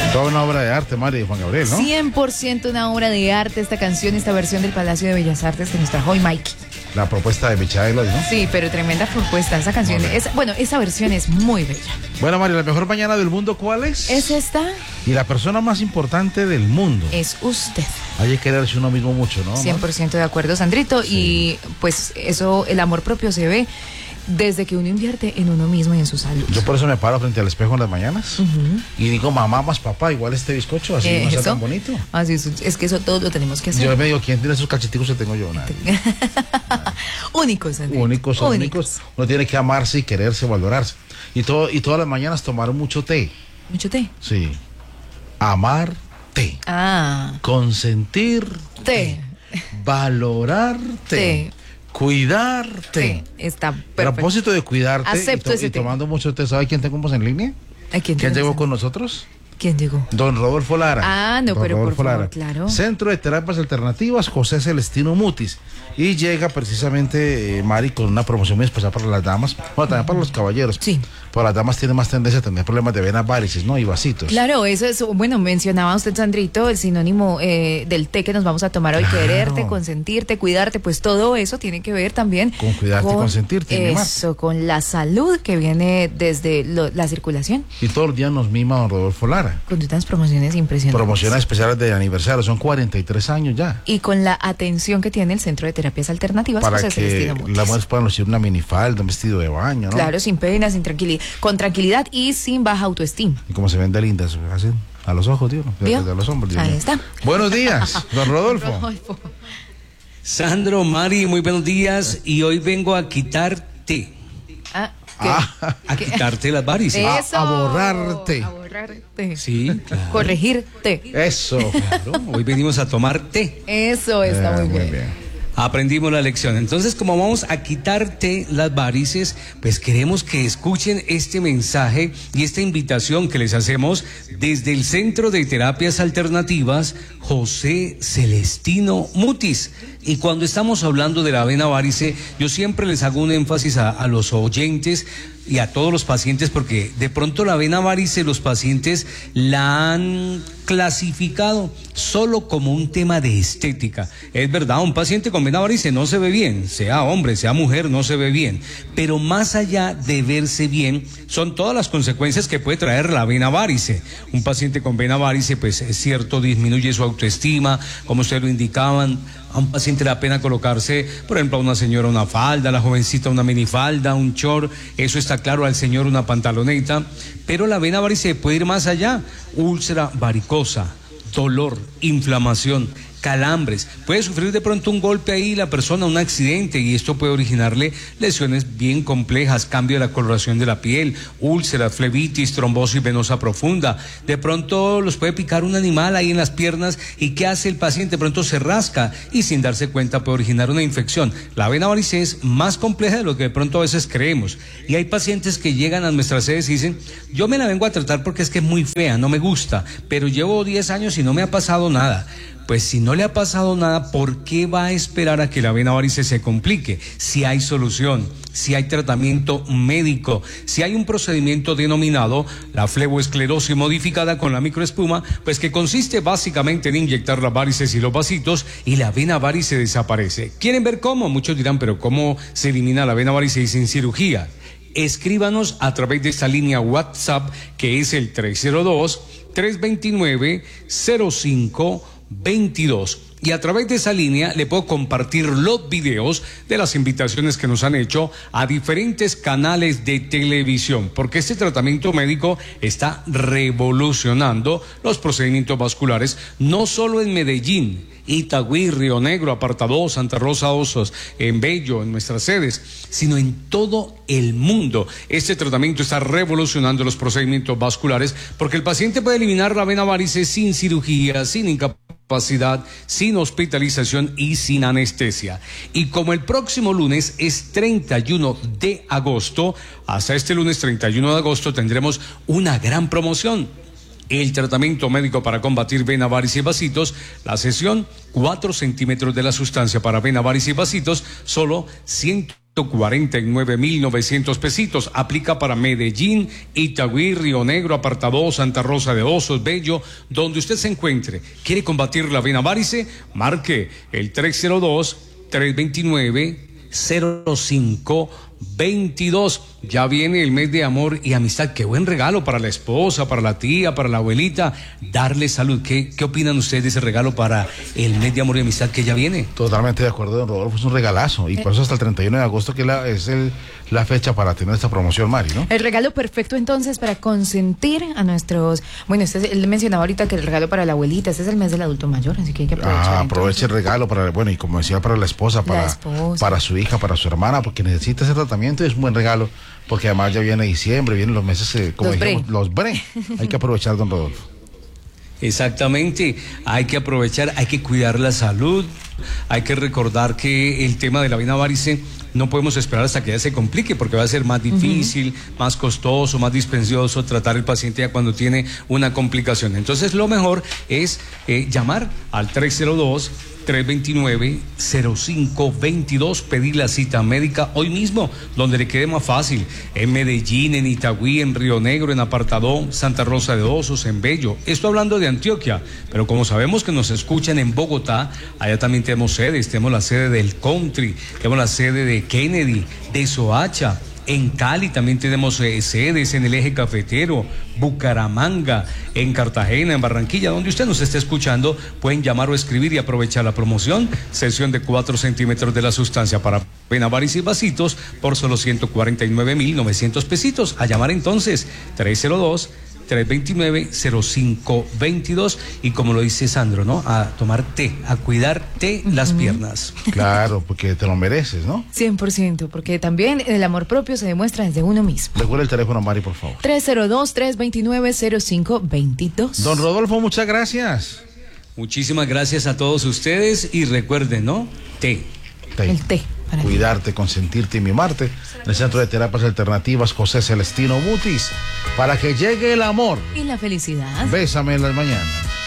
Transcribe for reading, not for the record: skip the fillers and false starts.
Toda una obra de arte, Mari, de Juan Gabriel, ¿no? 100% una obra de arte esta canción, esta versión del Palacio de Bellas Artes que nos trajo hoy Mike. La propuesta de Michaela, ¿no? Sí, pero tremenda propuesta. Esa canción, esa versión es muy bella. Bueno, Mari, la mejor mañana del mundo, ¿cuál es? ¿Es esta? Y la persona más importante del mundo. Es usted. Hay que quererse uno mismo mucho, ¿no? 100% de acuerdo, Sandrito. Sí. Y pues eso, el amor propio se ve desde que uno invierte en uno mismo y en su salud. Yo por eso me paro frente al espejo en las mañanas y digo, mamá más papá, igual este bizcocho, así no sea tan bonito. Así es que eso todo lo tenemos que hacer. Yo me digo, ¿quién tiene esos cacheticos que tengo yo? Nadie. Únicos, Andrés. Únicos. Uno tiene que amarse y quererse, valorarse. Y todas las mañanas tomar mucho té. ¿Mucho té? Sí. Amar té. Consentirte. Valorarte. Cuidarte. Está perfecto. A propósito de cuidarte Acepto y tomando mucho té, ¿sabe quién tenemos en línea? ¿A quién llegó con nosotros? ¿Quién llegó? Don Rodolfo Lara. Pero por favor, claro. Centro de Terapias Alternativas, José Celestino Mutis. Y llega precisamente, Mari, con una promoción muy especial para las damas. Bueno, también para los caballeros. Sí. Pero las damas tienen más tendencia a tener problemas de venas varices, ¿no? Y vasitos. Claro, eso es, bueno, mencionaba usted, Sandrito, el sinónimo del té que nos vamos a tomar hoy. Claro. Quererte, consentirte, cuidarte, pues todo eso tiene que ver también con cuidarte y consentirte. Eso, con la salud que viene desde la circulación. Y todos los días nos mima don Rodolfo Lara. Con unas promociones impresionantes. Promociones especiales de aniversario, son 43 años ya. Y con la atención que tiene el Centro de Terapias Alternativas. Para que las mujeres puedan lucir una minifalda, un vestido de baño, ¿no? Claro, sin pena, sin con tranquilidad y sin baja autoestima. Y como se ven de lindas, hacen a los ojos, tío, a los hombres. Ahí está. Buenos días, don Rodolfo. Sandro, Mari, muy buenos días. Y hoy vengo a quitarte. A quitarte las varices. A borrarte. A borrarte. Sí, claro. Corregirte. Eso. Claro, hoy venimos a tomar té. Eso está muy bien. Aprendimos la lección. Entonces, como vamos a quitarte las varices, pues queremos que escuchen este mensaje y esta invitación que les hacemos desde el Centro de Terapias Alternativas José Celestino Mutis. Y cuando estamos hablando de la vena varice, yo siempre les hago un énfasis a los oyentes y a todos los pacientes, porque de pronto la vena varice los pacientes la han clasificado solo como un tema de estética. Es verdad, un paciente con vena varice no se ve bien, sea hombre, sea mujer, no se ve bien, pero más allá de verse bien, son todas las consecuencias que puede traer la vena varice. Un paciente con vena varice, pues es cierto, disminuye su autoestima, como ustedes lo indicaban. A un paciente le da pena colocarse, por ejemplo, a una señora una falda, a la jovencita una minifalda, un short, eso está claro, al señor una pantaloneta, pero la vena varice puede ir más allá, úlcera varicosa, dolor, inflamación, calambres, puede sufrir de pronto un golpe ahí la persona, un accidente, y esto puede originarle lesiones bien complejas, cambio de la coloración de la piel, úlceras, flebitis, trombosis venosa profunda. De pronto los puede picar un animal ahí en las piernas, y ¿qué hace el paciente? De pronto se rasca y sin darse cuenta puede originar una infección. La vena varice es más compleja de lo que de pronto a veces creemos, y hay pacientes que llegan a nuestras sedes y dicen, yo me la vengo a tratar porque es que es muy fea, no me gusta, pero llevo 10 años y no me ha pasado nada. Pues si no le ha pasado nada, ¿por qué va a esperar a que la vena varice se complique? Si hay solución, si hay tratamiento médico, si hay un procedimiento denominado la fleboesclerosis modificada con la microespuma, pues que consiste básicamente en inyectar las varices y los vasitos y la vena varice desaparece. ¿Quieren ver cómo? Muchos dirán, pero ¿cómo se elimina la vena varice y sin cirugía? Escríbanos a través de esta línea WhatsApp que es el 302-329-0522. Y a través de esa línea le puedo compartir los videos de las invitaciones que nos han hecho a diferentes canales de televisión, porque este tratamiento médico está revolucionando los procedimientos vasculares, no solo en Medellín, Itagüí, Río Negro, Apartadó, Santa Rosa, Osos, en Bello, en nuestras sedes, sino en todo el mundo. Este tratamiento está revolucionando los procedimientos vasculares porque el paciente puede eliminar la vena varice sin cirugía, sin incapacidad, sin hospitalización y sin anestesia. Y como el próximo lunes es 31 de agosto, hasta este lunes 31 de agosto tendremos una gran promoción. El tratamiento médico para combatir vena varice y vasitos, la sesión 4 centímetros de la sustancia para vena varice y vasitos, solo 100 49.900 pesitos. Aplica para Medellín, Itagüí, Río Negro, Apartadó, Santa Rosa de Osos, Bello, donde usted se encuentre. ¿Quiere combatir la vena varice? Marque el 302-329-0522. Ya viene el mes de amor y amistad. Qué buen regalo para la esposa, para la tía, para la abuelita. Darle salud. ¿Qué opinan ustedes de ese regalo para el mes de amor y amistad que ya viene? Totalmente de acuerdo, don Rodolfo. Es un regalazo. Y por eso hasta el 31 de agosto, que es la fecha para tener esta promoción, Mari, ¿no? El regalo perfecto entonces para consentir a nuestros... Bueno, él mencionaba ahorita que el regalo para la abuelita, este es el mes del adulto mayor, así que hay que aprovechar. Aproveche el regalo para, bueno, y como decía, para la esposa, para su hija, para su hermana, porque necesita ese tratamiento y es un buen regalo, porque además ya viene diciembre, vienen los meses, como dijimos, los bre. Hay que aprovechar, don Rodolfo. Exactamente, hay que aprovechar, hay que cuidar la salud, hay que recordar que el tema de la vena varice no podemos esperar hasta que ya se complique, porque va a ser más difícil, más costoso, más dispendioso tratar al paciente ya cuando tiene una complicación. Entonces lo mejor es llamar al 302-329-0522, pedir la cita médica hoy mismo, donde le quede más fácil, en Medellín, en Itagüí, en Río Negro, en Apartadó, Santa Rosa de Osos, en Bello. Esto hablando de Antioquia, pero como sabemos que nos escuchan en Bogotá, allá también tenemos sedes, tenemos la sede del Country, tenemos la sede de Kennedy, de Soacha. En Cali también tenemos sedes en el eje cafetero, Bucaramanga, en Cartagena, en Barranquilla, donde usted nos esté escuchando, pueden llamar o escribir y aprovechar la promoción, sesión de 4 centímetros de la sustancia para vena varice y vasitos por solo 149.900 pesitos. A llamar entonces, 302-329-0522 y como lo dice Sandro, ¿no? A tomar té, a cuidarte las piernas. Claro, porque te lo mereces, ¿no? 100%, porque también el amor propio se demuestra desde uno mismo. Recuerda el teléfono, Mari, por favor. 302-329-0522. Don Rodolfo, muchas gracias. Muchísimas gracias a todos ustedes y recuerden, ¿no? Té. El té. Cuidarte, consentirte y mimarte. En el Centro de Terapias Alternativas José Celestino Mutis, para que llegue el amor y la felicidad. Bésame en las mañanas.